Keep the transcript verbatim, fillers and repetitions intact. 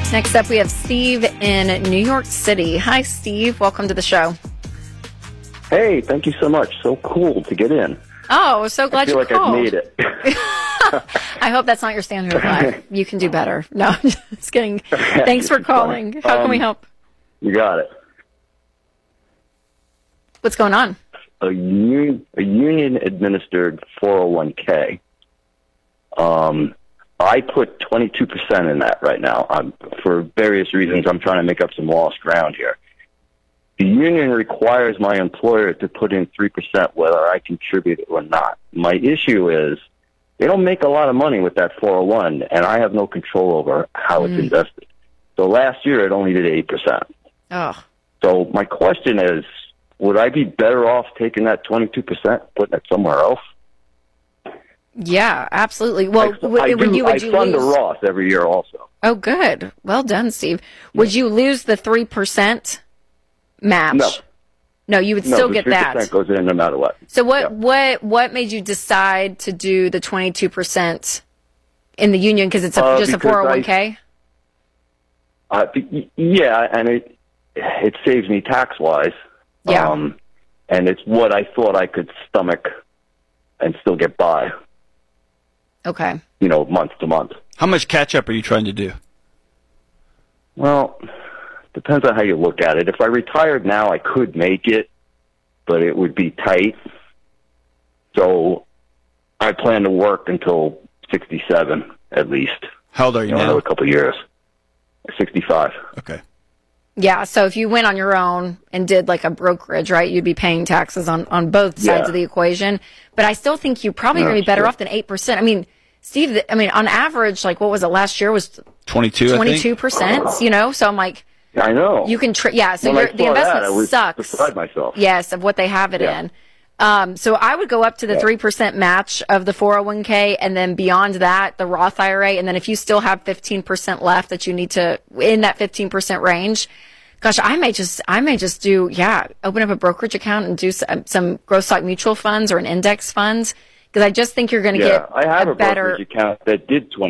Next up, we have Steve in New York City. Hi, Steve. Welcome to the show. Hey, thank you so much. So cool to get in. Oh, so glad I feel you like called. I've made it. I hope that's not your standard of life. You can do better. No, I'm just kidding. Thanks for calling. How can we Um, help? You got it. What's going on? A, un- a union-administered four oh one k. Um, I put twenty-two percent in that right now. Um, for various reasons, I'm trying to make up some lost ground here. The union requires my employer to put in three percent whether I contribute or not. My issue is they don't make a lot of money with that four oh one, and I have no control over how Mm. it's invested. So last year, it only did eight percent. Oh, So my question is, would I be better off taking that twenty-two percent, putting it somewhere else? yeah, absolutely. Well, I, would, I would do, you would I you fund lose? a Roth every year also. Oh, good. Well done, Steve. Would you lose the three percent match? No. No, you would No, still the get three percent that. goes in no matter what. So what Yeah. what what made you decide to do the twenty-two percent in the union? Because it's a, Uh, just a because four oh one k? Uh, b- yeah, and it it saves me tax-wise. Yeah. Um, and it's what I thought I could stomach and still get by, Okay. you know, month to month. How much catch-up are you trying to do? Well, depends on how you look at it. If I retired now, I could make it, but it would be tight. So I plan to work until sixty-seven at least. How old are you You know, now? another couple of years. sixty-five. Okay. Yeah, so if you went on your own and did like a brokerage, right, you'd be paying taxes on, on both sides Yeah. of the equation. But I still think you probably No, going to be better sure. off than eight percent. I mean, Steve, th- I mean, on average, like what was it last year was twenty-two, I think. twenty-two percent, you know? So I'm like, I know. you can, tr- yeah, so When I your, the saw that, investment I was sucks. beside myself. Yes, of what they have it Yeah. in. Um, so I would go up to the Yeah. three percent match of the four oh one k, and then beyond that, the Roth I R A. And then if you still have fifteen percent left that you need to, in that fifteen percent range, gosh, I may just, I may just do, yeah, open up a brokerage account and do some, some growth stock mutual funds or an index fund. Because I just think you're going to Yeah, get I have a, better. brokerage account that did